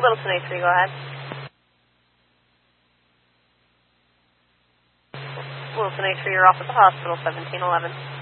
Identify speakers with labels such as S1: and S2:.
S1: Littleton A3, go ahead. Littleton A3, you're off at the hospital, 1711.